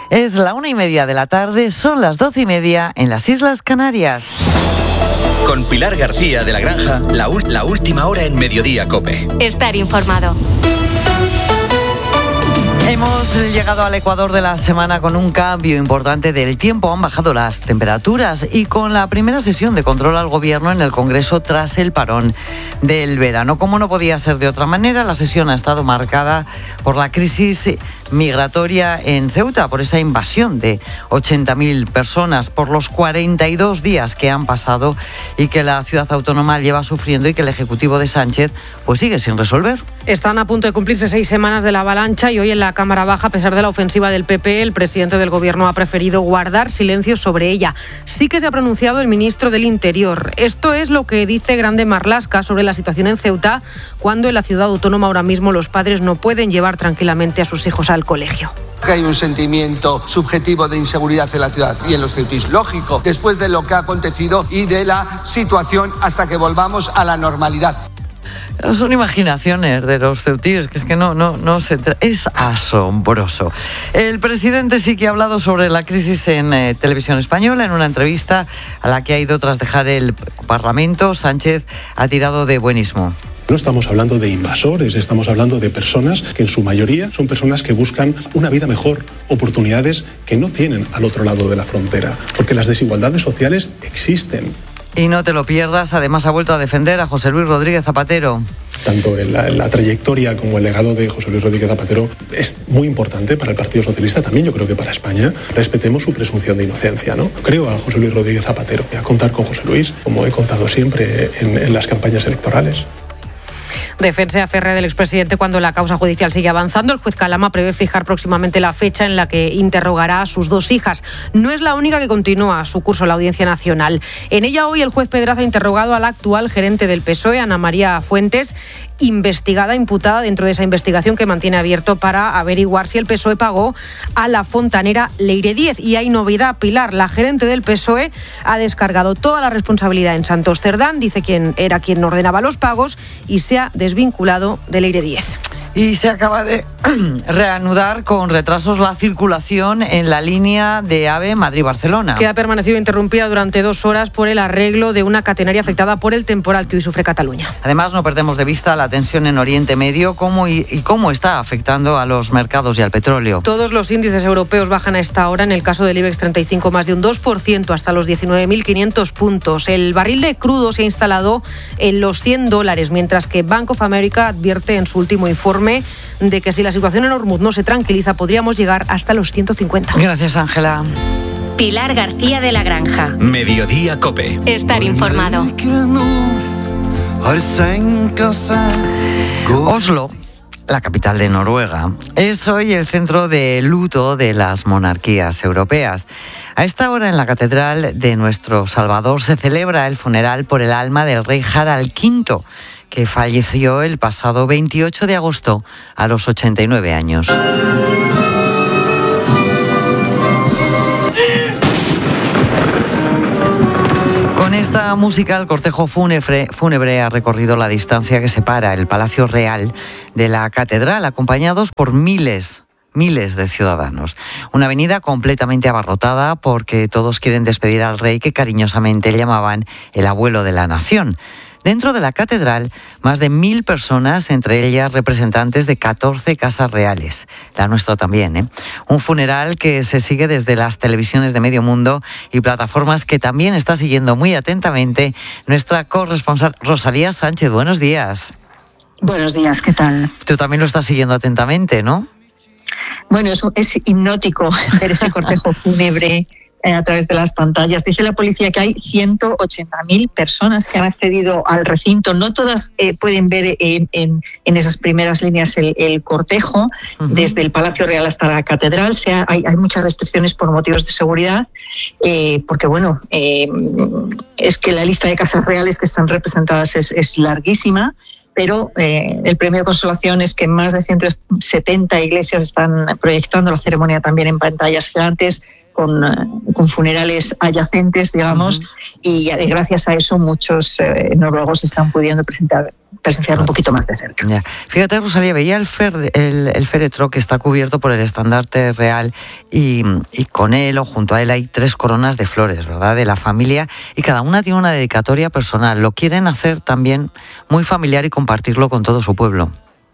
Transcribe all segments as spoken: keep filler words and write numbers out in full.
Es la una y media de la tarde, son las doce y media en las Islas Canarias. Con Pilar García de la Granja, la, la última hora en Mediodía COPE. Estar informado. Hemos llegado al Ecuador de la semana con un cambio importante del tiempo. Han bajado las temperaturas y con la primera sesión de control al gobierno en el Congreso tras el parón del verano. Como no podía ser de otra manera, la sesión ha estado marcada por la crisis migratoria en Ceuta, por esa invasión de ochenta mil personas, por los cuarenta y dos días que han pasado y que la ciudad autónoma lleva sufriendo y que el Ejecutivo de Sánchez pues sigue sin resolver. Están a punto de cumplirse seis semanas de la avalancha y hoy en la Cámara Baja, a pesar de la ofensiva del P P, el presidente del Gobierno ha preferido guardar silencio sobre ella. Sí que se ha pronunciado el ministro del Interior. Esto es lo que dice Grande Marlaska sobre la situación en Ceuta, cuando en la ciudad autónoma ahora mismo los padres no pueden llevar tranquilamente a sus hijos al colegio. Que hay un sentimiento subjetivo de inseguridad en la ciudad y en los ceutíes. Lógico, después de lo que ha acontecido y de la situación hasta que volvamos a la normalidad. Son imaginaciones de los ceutíes, que es que no, no, no se tra- es asombroso. El presidente sí que ha hablado sobre la crisis en eh, Televisión Española. En una entrevista a la que ha ido tras dejar el Parlamento, Sánchez ha tirado de buenismo. No estamos hablando de invasores, estamos hablando de personas que en su mayoría son personas que buscan una vida mejor, oportunidades que no tienen al otro lado de la frontera, porque las desigualdades sociales existen. Y no te lo pierdas, además ha vuelto a defender a José Luis Rodríguez Zapatero. Tanto en la, en la trayectoria como el legado de José Luis Rodríguez Zapatero es muy importante para el Partido Socialista, también yo creo que para España. Respetemos su presunción de inocencia, ¿no? Creo a José Luis Rodríguez Zapatero y a contar con José Luis, como he contado siempre en, en las campañas electorales. Defensa férrea del expresidente cuando la causa judicial sigue avanzando. El juez Calama prevé fijar próximamente la fecha en la que interrogará a sus dos hijas. No es la única que continúa su curso en la Audiencia Nacional. En ella hoy el juez Pedraza ha interrogado al actual gerente del P S O E, Ana María Fuentes, investigada, imputada dentro de esa investigación que mantiene abierto para averiguar si el P S O E pagó a la fontanera Leire Díez. Y hay novedad, Pilar, la gerente del P S O E ha descargado toda la responsabilidad en Santos Cerdán, dice quién era quien ordenaba los pagos y se ha desvinculado de Leire Díez. Y se acaba de reanudar con retrasos la circulación en la línea de AVE Madrid-Barcelona. Que ha permanecido interrumpida durante dos horas por el arreglo de una catenaria afectada por el temporal que hoy sufre Cataluña. Además, no perdemos de vista la tensión en Oriente Medio cómo y, y cómo está afectando a los mercados y al petróleo. Todos los índices europeos bajan a esta hora. En el caso del IBEX treinta y cinco, más de un dos por ciento hasta los diecinueve mil quinientos puntos. El barril de crudo se ha instalado en los cien dólares, mientras que Bank of America advierte en su último informe de que si la situación en Hormuz no se tranquiliza podríamos llegar hasta los ciento cincuenta. Gracias, Ángela. Pilar García de la Granja. Mediodía COPE. Estar informado. Oslo, la capital de Noruega, es hoy el centro de luto de las monarquías europeas. A esta hora en la catedral de nuestro Salvador se celebra el funeral por el alma del rey Harald quinto, que falleció el pasado veintiocho de agosto a los ochenta y nueve años. Con esta música, el cortejo fúnebre, fúnebre ha recorrido la distancia que separa el Palacio Real de la catedral, acompañados por miles Miles de ciudadanos. Una avenida completamente abarrotada porque todos quieren despedir al rey que cariñosamente llamaban el abuelo de la nación. Dentro de la catedral, más de mil personas, entre ellas representantes de catorce casas reales. La nuestra también, ¿eh? Un funeral que se sigue desde las televisiones de medio mundo y plataformas que también está siguiendo muy atentamente nuestra corresponsal Rosalía Sánchez. Buenos días. Buenos días, ¿qué tal? Tú también lo estás siguiendo atentamente, ¿no? Bueno, es, es hipnótico ver ese cortejo fúnebre eh, a través de las pantallas. Dice la policía que hay ciento ochenta mil personas que han accedido al recinto. No todas eh, pueden ver en, en, en esas primeras líneas el, el cortejo, uh-huh. desde el Palacio Real hasta la Catedral. O sea, hay, hay muchas restricciones por motivos de seguridad, eh, porque bueno, eh, es que la lista de casas reales que están representadas es, es larguísima. Pero eh, el premio de consolación es que más de ciento setenta iglesias están proyectando la ceremonia también en pantallas gigantes. con, con funerales adyacentes, digamos, uh-huh. y gracias a eso muchos eh, noruegos están pudiendo presentar, presenciar un poquito más de cerca. Ya. Fíjate, Rosalía, veía el, fer, el, el féretro que está cubierto por el estandarte real y, y con él o junto a él hay tres coronas de flores, ¿verdad?, de la familia, y cada una tiene una dedicatoria personal. Lo quieren hacer también muy familiar y compartirlo con todo su pueblo.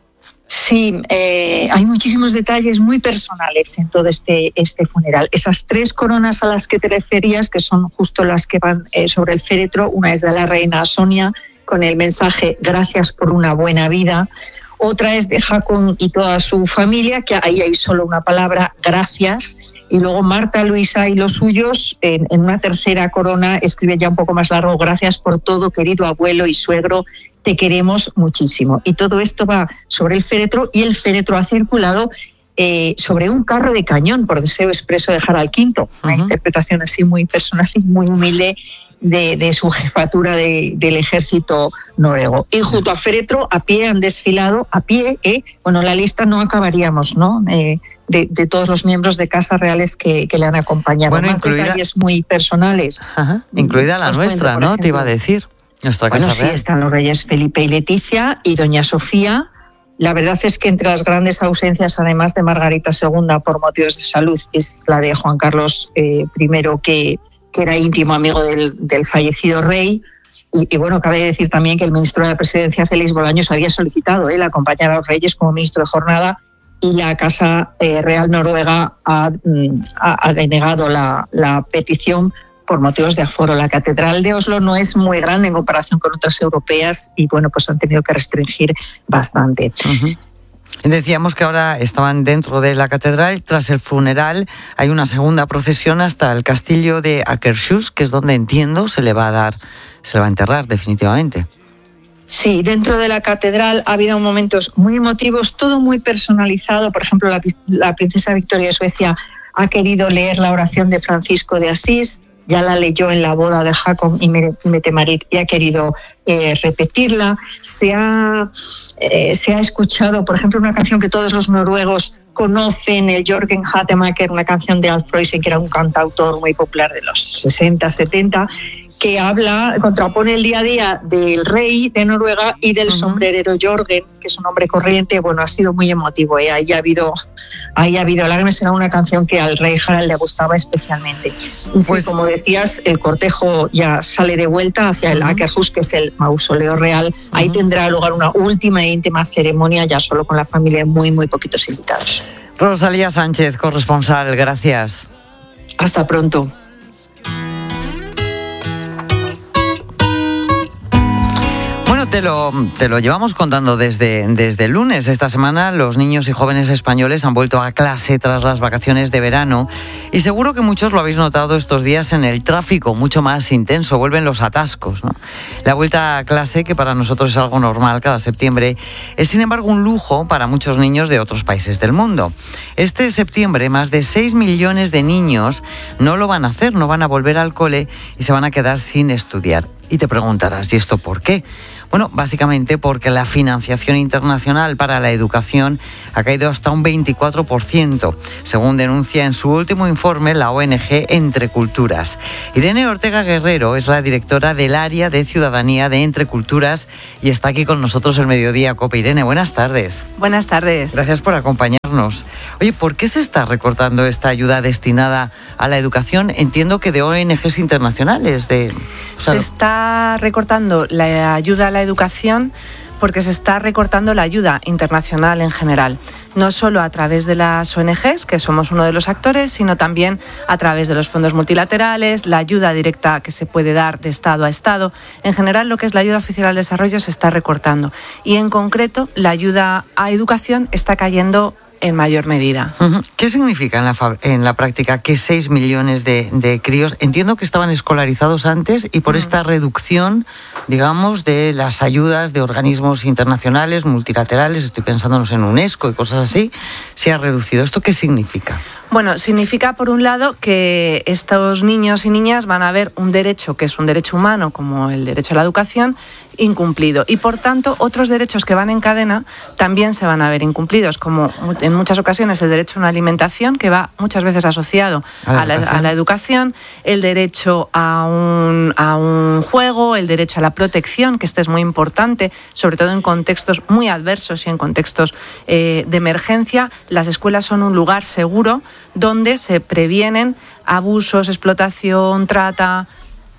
Sí, eh, hay muchísimos detalles muy personales en todo este, este funeral. Esas tres coronas a las que te referías, que son justo las que van eh, sobre el féretro, una es de la reina Sonia con el mensaje "Gracias por una buena vida". Otra es de Haakon y toda su familia, que ahí hay solo una palabra, "Gracias". Y luego Marta, Luisa y los suyos, en, en una tercera corona, escribe ya un poco más largo: "Gracias por todo, querido abuelo y suegro, te queremos muchísimo". Y todo esto va sobre el féretro, y el féretro ha circulado eh, sobre un carro de cañón por deseo expreso de Harald quinto. Una uh-huh. interpretación así muy personal y muy humilde de, de su jefatura de, del ejército noruego. Y junto al féretro, a pie, han desfilado, a pie, eh, bueno, la lista no acabaríamos, ¿no?, eh, de, de todos los miembros de casas reales que, que le han acompañado. Bueno, más incluida, detalles muy personales. Ajá, incluida la Os nuestra, cuento, ¿no? Ejemplo, te iba a decir. Nuestra bueno, casa sí, real. Están los reyes Felipe y Leticia y doña Sofía. La verdad es que entre las grandes ausencias, además de Margarita segunda por motivos de salud, es la de Juan Carlos eh, primero, que, que era íntimo amigo del, del fallecido rey. Y, y bueno, cabe decir también que el ministro de la Presidencia, Félix Bolaños, había solicitado él acompañar a los reyes como ministro de jornada, y la Casa eh, Real Noruega ha, ha, ha denegado la, la petición por motivos de aforo. La Catedral de Oslo no es muy grande en comparación con otras europeas y bueno, pues han tenido que restringir bastante. Uh-huh. Decíamos que ahora estaban dentro de la catedral. Tras el funeral hay una segunda procesión hasta el castillo de Akershus, que es donde, entiendo, se le va a dar, se le va a enterrar definitivamente. Sí, dentro de la catedral ha habido momentos muy emotivos, todo muy personalizado. Por ejemplo, la, la princesa Victoria de Suecia ha querido leer la oración de Francisco de Asís, ya la leyó en la boda de Haakon y Mette-Marit y ha querido eh, repetirla. Se ha, eh, se ha escuchado, por ejemplo, una canción que todos los noruegos conocen, el Jørgen Hattemaker, una canción de Alf Prøysen, que era un cantautor muy popular de los sesenta, setenta, que habla, contrapone el día a día del rey de Noruega y del uh-huh. sombrerero Jørgen, que es un hombre corriente. Bueno, ha sido muy emotivo, ¿eh? Ahí ha habido, ahí ha habido lágrimas. Era una canción que al rey Harald le gustaba especialmente. Y pues, sí, como decías, el cortejo ya sale de vuelta hacia el uh-huh. Akershus, que es el mausoleo real. Uh-huh. Ahí tendrá lugar una última e íntima ceremonia, ya solo con la familia, muy, muy poquitos invitados. Rosalía Sánchez, corresponsal, gracias. Hasta pronto. Bueno, te lo, te lo llevamos contando desde, desde el lunes. Esta semana los niños y jóvenes españoles han vuelto a clase tras las vacaciones de verano y seguro que muchos lo habéis notado estos días en el tráfico, mucho más intenso, vuelven los atascos, ¿no? La vuelta a clase, que para nosotros es algo normal cada septiembre, es sin embargo un lujo para muchos niños de otros países del mundo. Este septiembre más de seis millones de niños no lo van a hacer, no van a volver al cole y se van a quedar sin estudiar. Y te preguntarás, ¿y esto por qué? Bueno, básicamente porque la financiación internacional para la educación ha caído hasta un veinticuatro por ciento, según denuncia en su último informe la O N G Entre Culturas. Irene Ortega Guerrero es la directora del área de ciudadanía de Entre Culturas y está aquí con nosotros el Mediodía COPE. Irene, buenas tardes. Buenas tardes. Gracias por acompañarnos. Oye, ¿por qué se está recortando esta ayuda destinada a la educación? Entiendo que de O N Ges internacionales. De, o sea, se está recortando la ayuda a la educación porque se está recortando la ayuda internacional en general, no solo a través de las O N Ges, que somos uno de los actores, sino también a través de los fondos multilaterales, la ayuda directa que se puede dar de Estado a Estado. En general, lo que es la ayuda oficial al desarrollo se está recortando y, en concreto, la ayuda a educación está cayendo en mayor medida. Uh-huh. ¿Qué significa en la, en la práctica que seis millones de, de críos, entiendo que estaban escolarizados antes y por uh-huh. esta reducción, digamos, de las ayudas de organismos internacionales, multilaterales, estoy pensándonos en UNESCO y cosas así, se ha reducido? ¿Esto qué significa? Bueno, significa, por un lado, que estos niños y niñas van a ver un derecho, que es un derecho humano, como el derecho a la educación, incumplido. Y, por tanto, otros derechos que van en cadena también se van a ver incumplidos, como en muchas ocasiones el derecho a una alimentación, que va muchas veces asociado a la, a la, a la educación, el derecho a un, a un juego, el derecho a la protección, que este es muy importante, sobre todo en contextos muy adversos y en contextos eh, de emergencia. Las escuelas son un lugar seguro donde se previenen abusos, explotación, trata.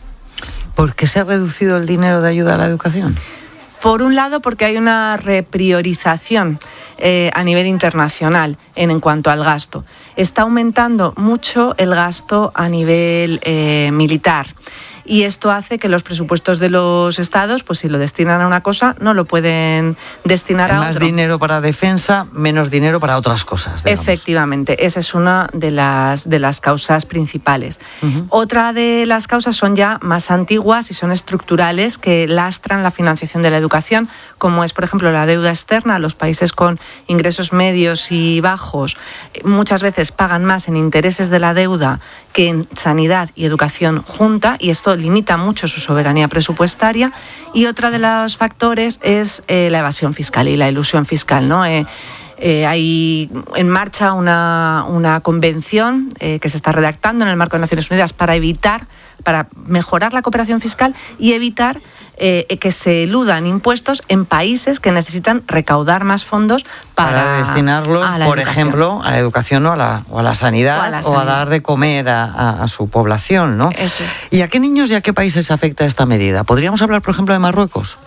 ¿Por qué se ha reducido el dinero de ayuda a la educación? Por un lado, porque hay una repriorización eh, a nivel internacional en, en cuanto al gasto. Está aumentando mucho el gasto a nivel eh, militar. Y esto hace que los presupuestos de los estados, pues si lo destinan a una cosa, no lo pueden destinar a otra. Más dinero para defensa, menos dinero para otras cosas, digamos. Efectivamente, esa es una de las, de las causas principales. Uh-huh. Otra de las causas son ya más antiguas y son estructurales, que lastran la financiación de la educación, como es, por ejemplo, la deuda externa. Los países con ingresos medios y bajos muchas veces pagan más en intereses de la deuda que en sanidad y educación junta, y esto limita mucho su soberanía presupuestaria. Y otro de los factores es eh, la evasión fiscal y la elusión fiscal, ¿no? Eh, eh, hay en marcha una, una convención eh, que se está redactando en el marco de Naciones Unidas para evitar, para mejorar la cooperación fiscal y evitar eh, que se eludan impuestos en países que necesitan recaudar más fondos para, para destinarlos, a la por educación. ejemplo, a la educación o a la, o a la sanidad, o a, la sanidad. o a dar de comer a, a, a su población, ¿no? Eso es. ¿Y a qué niños y a qué países afecta esta medida? ¿Podríamos hablar, por ejemplo, de Marruecos?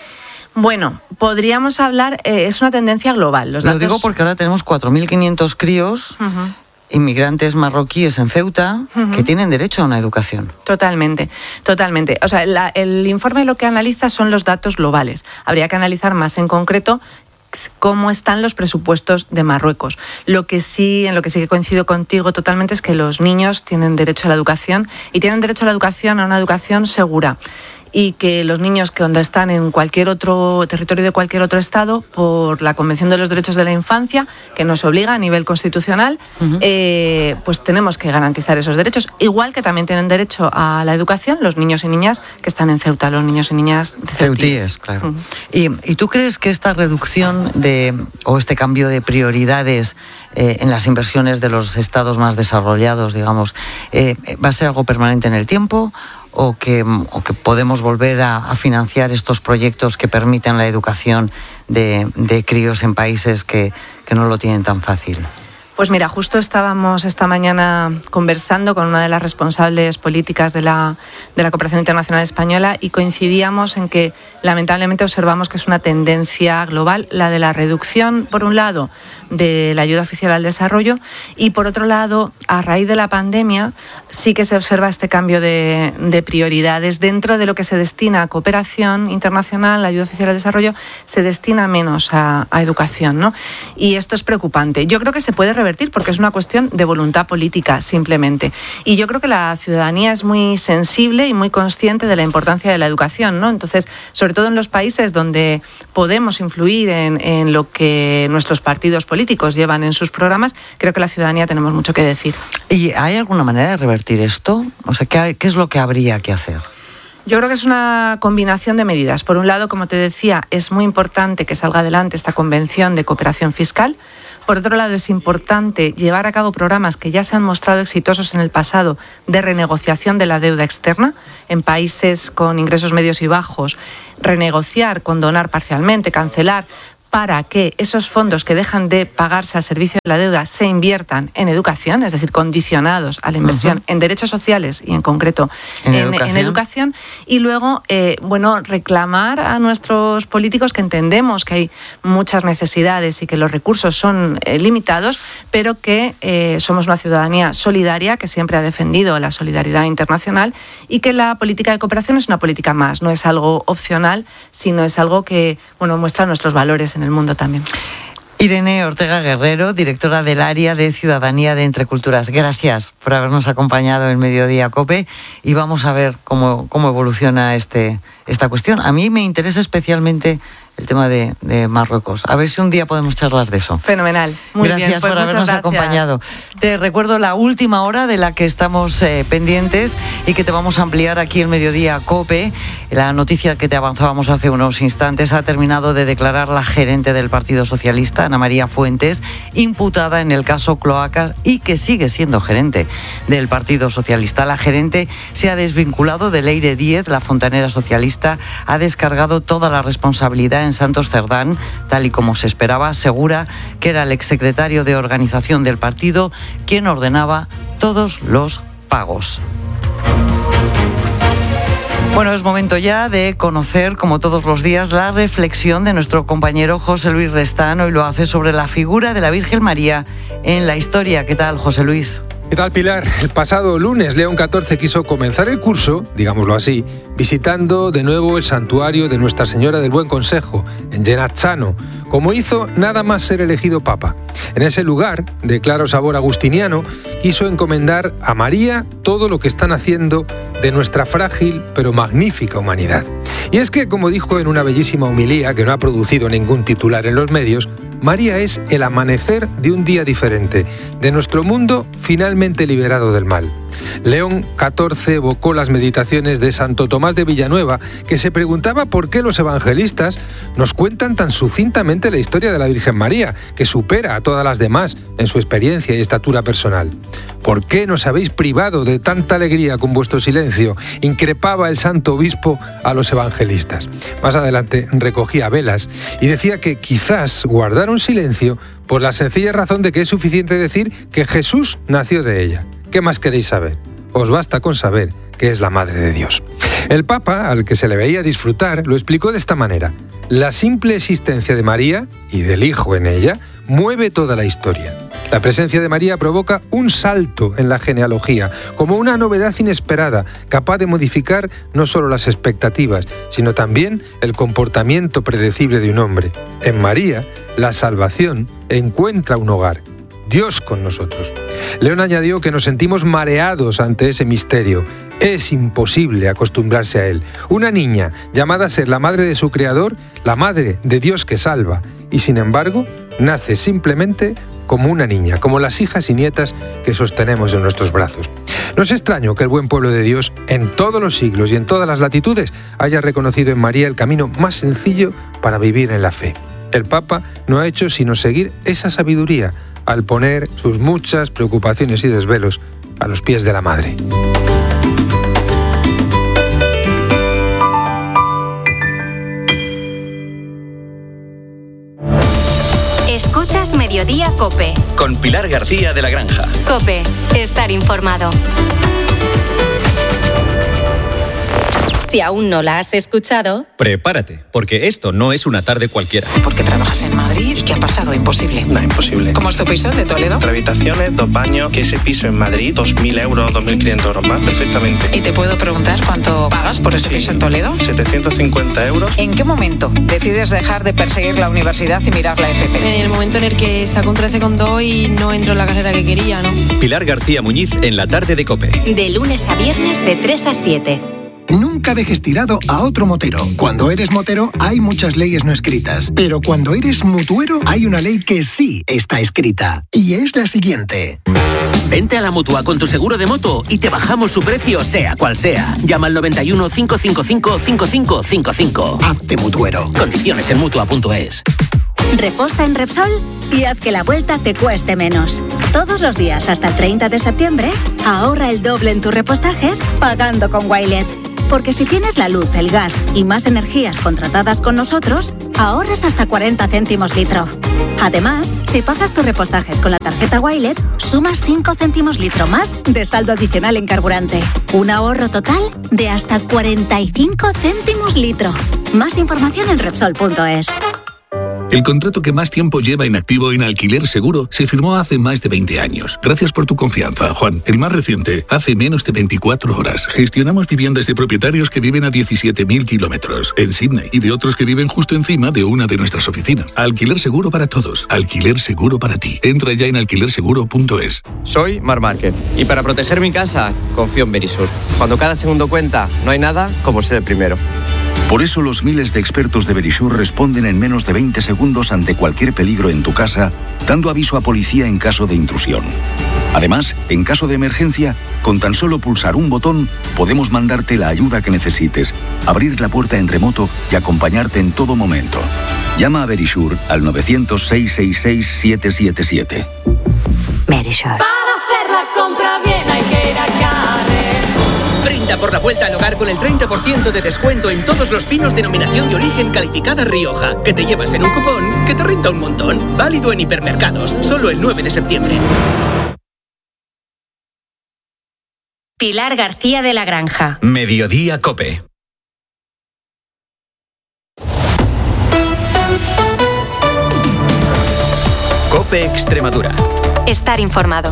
Bueno, podríamos hablar, eh, es una tendencia global. Los datos... Lo digo porque ahora tenemos cuatro mil quinientos críos, uh-huh. inmigrantes marroquíes en Ceuta, uh-huh. que tienen derecho a una educación. Totalmente, totalmente. O sea, la, el informe lo que analiza son los datos globales. Habría que analizar más en concreto cómo están los presupuestos de Marruecos. Lo que sí, en lo que sí que coincido contigo totalmente es que los niños tienen derecho a la educación y tienen derecho a la educación, a una educación segura. Y que los niños que cuando están en cualquier otro territorio de cualquier otro estado, por la Convención de los Derechos de la Infancia, que nos obliga a nivel constitucional, uh-huh. eh, pues tenemos que garantizar esos derechos. Igual que también tienen derecho a la educación los niños y niñas que están en Ceuta, los niños y niñas de Ceutíes. Ceutíes, claro. Uh-huh. ¿Y, ¿Y tú crees que esta reducción de o este cambio de prioridades eh, en las inversiones de los estados más desarrollados, digamos, eh, va a ser algo permanente en el tiempo? O que, o que podemos volver a, a financiar estos proyectos que permiten la educación de, de críos en países que, que no lo tienen tan fácil? Pues mira, justo estábamos esta mañana conversando con una de las responsables políticas de la, de la Cooperación Internacional Española y coincidíamos en que lamentablemente observamos que es una tendencia global, la de la reducción, por un lado, de la ayuda oficial al desarrollo y, por otro lado, a raíz de la pandemia sí que se observa este cambio de, de prioridades. Dentro de lo que se destina a cooperación internacional, la ayuda oficial al desarrollo, se destina menos a, a educación, ¿no? Y esto es preocupante. Yo creo que se puede revertir porque es una cuestión de voluntad política, simplemente. Y yo creo que la ciudadanía es muy sensible y muy consciente de la importancia de la educación, ¿no? Entonces, sobre todo en los países donde podemos influir en, en lo que nuestros partidos políticos llevan en sus programas, creo que la ciudadanía tenemos mucho que decir. ¿Y hay alguna manera de revertir esto? O sea, ¿qué, qué es lo que habría que hacer? Yo creo que es una combinación de medidas. Por un lado, como te decía, es muy importante que salga adelante esta convención de cooperación fiscal. Por otro lado, es importante llevar a cabo programas que ya se han mostrado exitosos en el pasado de renegociación de la deuda externa en países con ingresos medios y bajos, renegociar, condonar parcialmente, cancelar, para que esos fondos que dejan de pagarse al servicio de la deuda se inviertan en educación, es decir, condicionados a la inversión uh-huh. en derechos sociales y en concreto en, en, educación. en educación. Y luego, eh, bueno, reclamar a nuestros políticos que entendemos que hay muchas necesidades y que los recursos son eh, limitados, pero que eh, somos una ciudadanía solidaria que siempre ha defendido la solidaridad internacional y que la política de cooperación es una política más, no es algo opcional, sino es algo que, bueno, muestra nuestros valores en el mundo también. Irene Ortega Guerrero, directora del área de Ciudadanía de Entre Culturas. Gracias por habernos acompañado en Mediodía COPE y vamos a ver cómo, cómo evoluciona este, esta cuestión. A mí me interesa especialmente el tema de, de Marruecos. A ver si un día podemos charlar de eso. Fenomenal. Muy gracias bien, pues por habernos gracias. acompañado. Te recuerdo la última hora de la que estamos eh, pendientes y que te vamos a ampliar aquí en Mediodía COPE. La noticia que te avanzábamos hace unos instantes: ha terminado de declarar la gerente del Partido Socialista, Ana María Fuentes, imputada en el caso Cloacas y que sigue siendo gerente del Partido Socialista. La gerente se ha desvinculado de Leire Díez. La fontanera socialista ha descargado toda la responsabilidad en Santos Cerdán, tal y como se esperaba. Asegura que era el exsecretario de organización del partido quien ordenaba todos los pagos. Bueno, es momento ya de conocer, como todos los días, la reflexión de nuestro compañero José Luis Restán. Hoy lo hace sobre la figura de la Virgen María en la historia. ¿Qué tal, José Luis? ¿Qué tal, Pilar? El pasado lunes, León catorce quiso comenzar el curso, digámoslo así, visitando de nuevo el santuario de Nuestra Señora del Buen Consejo, en Genazzano, como hizo nada más ser elegido papa. En ese lugar, de claro sabor agustiniano, quiso encomendar a María todo lo que están haciendo de nuestra frágil pero magnífica humanidad. Y es que, como dijo en una bellísima homilía que no ha producido ningún titular en los medios, María es el amanecer de un día diferente, de nuestro mundo finalmente liberado del mal. León catorce evocó las meditaciones de Santo Tomás de Villanueva, que se preguntaba por qué los evangelistas nos cuentan tan sucintamente la historia de la Virgen María, que supera a todas las demás en su experiencia y estatura personal. ¿Por qué nos habéis privado de tanta alegría con vuestro silencio?, increpaba el santo obispo a los evangelistas. Más adelante recogía velas y decía que quizás guardaron silencio por la sencilla razón de que es suficiente decir que Jesús nació de ella. ¿Qué más queréis saber? Os basta con saber que es la Madre de Dios. El Papa, al que se le veía disfrutar, lo explicó de esta manera: la simple existencia de María y del Hijo en ella mueve toda la historia. La presencia de María provoca un salto en la genealogía, como una novedad inesperada, capaz de modificar no solo las expectativas, sino también el comportamiento predecible de un hombre. En María, la salvación encuentra un hogar. Dios con nosotros. León añadió que nos sentimos mareados ante ese misterio. Es imposible acostumbrarse a él. Una niña llamada a ser la madre de su creador, la madre de Dios que salva, y sin embargo nace simplemente como una niña, como las hijas y nietas que sostenemos en nuestros brazos. No es extraño que el buen pueblo de Dios, en todos los siglos y en todas las latitudes, haya reconocido en María el camino más sencillo para vivir en la fe. El Papa no ha hecho sino seguir esa sabiduría al poner sus muchas preocupaciones y desvelos a los pies de la Madre. Escuchas Mediodía COPE. Con Pilar García de la Granja. COPE, estar informado. Si aún no la has escuchado, prepárate, porque esto no es una tarde cualquiera. Porque trabajas en Madrid y ¿qué ha pasado? Imposible. No, imposible. ¿Cómo es tu piso de Toledo? Tres habitaciones, dos baños, que ese piso en Madrid, dos mil euros, dos mil quinientos euros más, perfectamente. ¿Y te puedo preguntar cuánto pagas por ese sí. piso en Toledo? setecientos cincuenta euros. ¿En qué momento decides dejar de perseguir la universidad y mirar la F P? En el momento en el que saco un trece coma dos y no entro en la carrera que quería, ¿no? Pilar García Muñiz en la tarde de COPE. De lunes a viernes de tres a siete. Nunca dejes tirado a otro motero. Cuando eres motero hay muchas leyes no escritas, pero cuando eres mutuero hay una ley que sí está escrita, y es la siguiente. Vente a la Mutua con tu seguro de moto y te bajamos su precio sea cual sea. Llama al noventa y uno, cinco cinco cinco, cinco cinco cinco cinco. Hazte mutuero. Condiciones en mutua punto es. Reposta en Repsol y haz que la vuelta te cueste menos. Todos los días hasta el treinta de septiembre, ahorra el doble en tus repostajes pagando con Wilet. Porque si tienes la luz, el gas y más energías contratadas con nosotros, ahorras hasta cuarenta céntimos litro. Además, si pagas tus repostajes con la tarjeta Wilet, sumas cinco céntimos litro más de saldo adicional en carburante. Un ahorro total de hasta cuarenta y cinco céntimos litro. Más información en Repsol punto es. El contrato que más tiempo lleva inactivo en Alquiler Seguro se firmó hace más de veinte años. Gracias por tu confianza, Juan. El más reciente, hace menos de veinticuatro horas. Gestionamos viviendas de propietarios que viven a diecisiete mil kilómetros en Sydney y de otros que viven justo encima de una de nuestras oficinas. Alquiler Seguro para todos. Alquiler Seguro para ti. Entra ya en alquiler seguro punto es. Soy Mar Márquez y para proteger mi casa confío en Verisur. Cuando cada segundo cuenta, no hay nada como ser el primero. Por eso los miles de expertos de Verisur responden en menos de veinte segundos ante cualquier peligro en tu casa, dando aviso a policía en caso de intrusión. Además, en caso de emergencia, con tan solo pulsar un botón, podemos mandarte la ayuda que necesites, abrir la puerta en remoto y acompañarte en todo momento. Llama a Verisure al nueve cero cero, seis seis seis, siete siete siete. Verisure. Para hacer la compra bien hay que ir a Carrer. Brinda por la vuelta al hogar con el treinta por ciento de descuento en todos los vinos denominación de origen calificada Rioja, que te llevas en un cupón que te renta un montón. Válido en hipermercados, solo el nueve de septiembre. Pilar García de la Granja. Mediodía Cope. Cope Extremadura. Estar informado.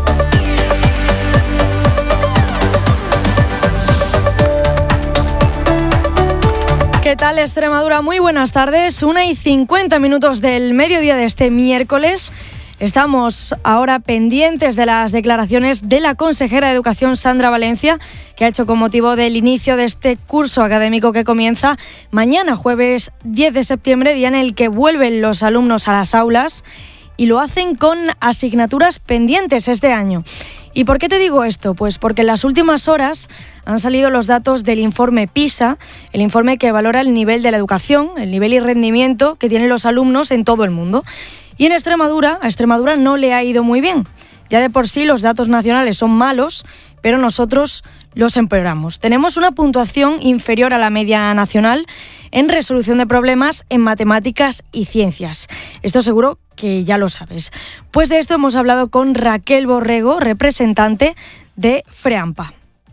¿Qué tal, Extremadura? Muy buenas tardes. Una y cincuenta minutos del mediodía de este miércoles. Estamos ahora pendientes de las declaraciones de la consejera de Educación, Sandra Valencia, que ha hecho con motivo del inicio de este curso académico que comienza mañana, jueves diez de septiembre, día en el que vuelven los alumnos a las aulas y lo hacen con asignaturas pendientes este año. ¿Y por qué te digo esto? Pues porque en las últimas horas han salido los datos del informe PISA, el informe que valora el nivel de la educación, el nivel y rendimiento que tienen los alumnos en todo el mundo. Y en Extremadura, a Extremadura no le ha ido muy bien. Ya de por sí los datos nacionales son malos, pero nosotros los empeoramos. Tenemos una puntuación inferior a la media nacional en resolución de problemas en matemáticas y ciencias. Esto seguro que ya lo sabes. Pues de esto hemos hablado con Raquel Borrego, representante de FREAMPA.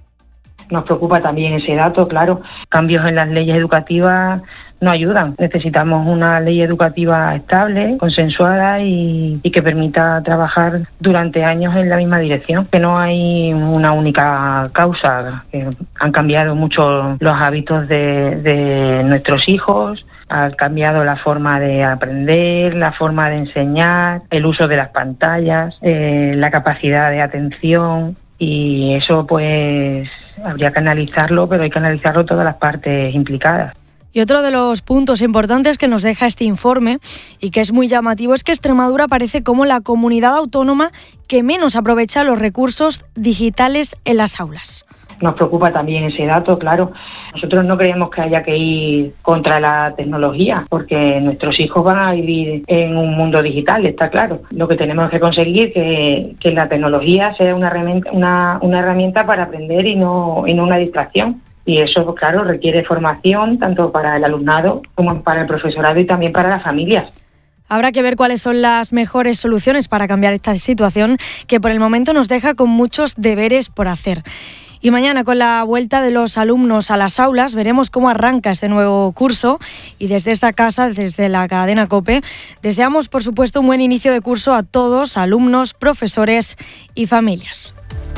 Nos preocupa también ese dato, claro. Cambios en las leyes educativas no ayudan. Necesitamos una ley educativa estable, consensuada y, y que permita trabajar durante años en la misma dirección. Que no hay una única causa. Que han cambiado mucho los hábitos de, de nuestros hijos, ha cambiado la forma de aprender, la forma de enseñar, el uso de las pantallas, eh, la capacidad de atención. Y eso pues habría que analizarlo, pero hay que analizarlo todas las partes implicadas. Y otro de los puntos importantes que nos deja este informe y que es muy llamativo es que Extremadura aparece como la comunidad autónoma que menos aprovecha los recursos digitales en las aulas. Nos preocupa también ese dato, claro. Nosotros no creemos que haya que ir contra la tecnología, porque nuestros hijos van a vivir en un mundo digital, está claro. Lo que tenemos que conseguir es que, que la tecnología sea una herramienta, una, una herramienta para aprender y no, y no una distracción. Y eso, pues, claro, requiere formación tanto para el alumnado como para el profesorado y también para las familias. Habrá que ver cuáles son las mejores soluciones para cambiar esta situación que por el momento nos deja con muchos deberes por hacer. Y mañana, con la vuelta de los alumnos a las aulas, veremos cómo arranca este nuevo curso. Y desde esta casa, desde la cadena COPE, deseamos, por supuesto, un buen inicio de curso a todos, alumnos, profesores y familias.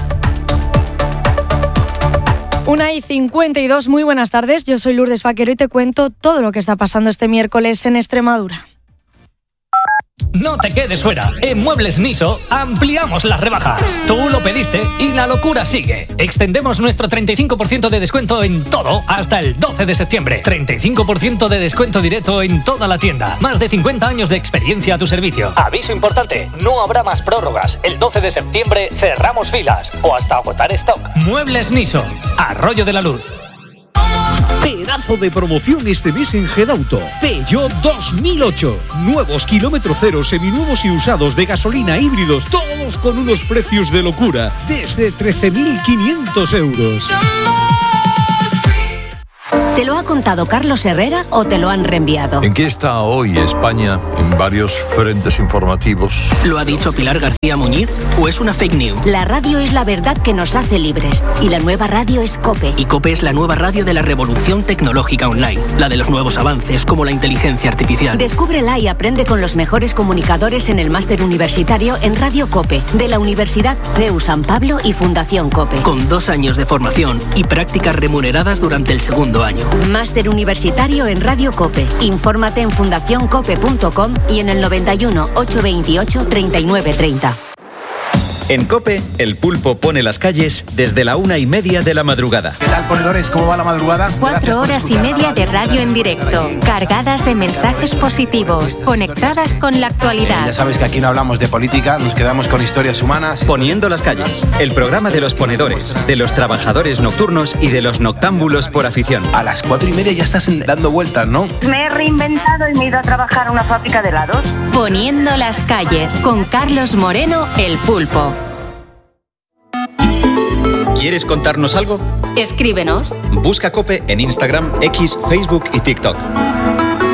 Una y cincuenta y dos, muy buenas tardes. Yo soy Lourdes Vaquero y te cuento todo lo que está pasando este miércoles en Extremadura. No te quedes fuera. En Muebles Niso ampliamos las rebajas. Tú lo pediste y la locura sigue. Extendemos nuestro treinta y cinco por ciento de descuento en todo hasta el doce de septiembre. treinta y cinco por ciento de descuento directo en toda la tienda. Más de cincuenta años de experiencia a tu servicio. Aviso importante, no habrá más prórrogas. El doce de septiembre cerramos filas o hasta agotar stock. Muebles Niso, Arroyo de la Luz. Pedazo de promoción este mes en Gedauto. Peugeot dos mil ocho. Nuevos kilómetro cero, seminuevos y usados de gasolina, híbridos, todos con unos precios de locura. Desde trece mil quinientos euros. ¿Te lo ha contado Carlos Herrera o te lo han reenviado? ¿En qué está hoy España en varios frentes informativos? ¿Lo ha dicho Pilar García Muñiz o es una fake news? La radio es la verdad que nos hace libres y la nueva radio es COPE. Y COPE es la nueva radio de la revolución tecnológica online, la de los nuevos avances como la inteligencia artificial. Descúbrela y aprende con los mejores comunicadores en el máster universitario en Radio COPE de la Universidad C E U San Pablo y Fundación COPE. Con dos años de formación y prácticas remuneradas durante el segundo año. Máster universitario en Radio COPE. Infórmate en fundación cope punto com y en el noventa y uno, ochocientos veintiocho, treinta y nueve treinta. En COPE, el pulpo pone las calles desde la una y media de la madrugada. ¿Qué tal, ponedores? ¿Cómo va la madrugada? Cuatro horas y media de radio en directo, cargadas de mensajes positivos, conectadas con la actualidad. Ya sabes que aquí no hablamos de política, nos quedamos con historias humanas. Poniendo las calles, el programa de los ponedores, de los trabajadores nocturnos y de los noctámbulos por afición. A las cuatro y media ya estás dando vueltas, ¿no? Me he reinventado y me he ido a trabajar a una fábrica de helados. Poniendo las calles, con Carlos Moreno, el pulpo. ¿Quieres contarnos algo? Escríbenos. Busca COPE en Instagram, X, Facebook y TikTok.